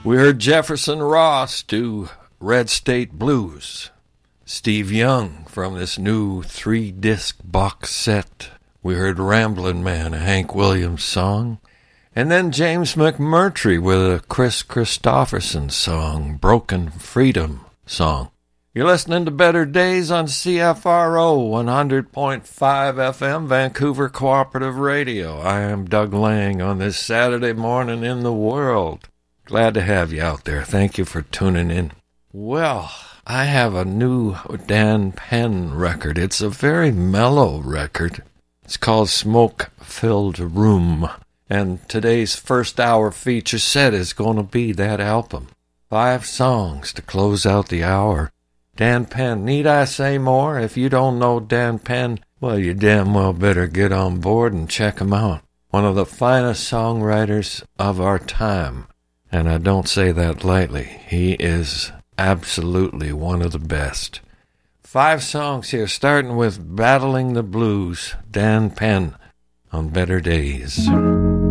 We heard Jefferson Ross do Red State Blues. Steve Young from this new 3-disc box set. We heard Ramblin' Man, a Hank Williams song. And then James McMurtry with a Chris Christopherson song, Broken Freedom song. You're listening to Better Days on CFRO 100.5 FM, Vancouver Cooperative Radio. I am Doug Lang on this Saturday morning in the world. Glad to have you out there. Thank you for tuning in. Well, I have a new Dan Penn record. It's a very mellow record. It's called Smoke-Filled Room. And today's first hour feature set is going to be that album. 5 songs to close out the hour. Dan Penn, need I say more? If you don't know Dan Penn, well, you damn well better get on board and check him out. One of the finest songwriters of our time. And I don't say that lightly. He is absolutely one of the best. 5 songs here, starting with Battling the Blues, Dan Penn on Better Days.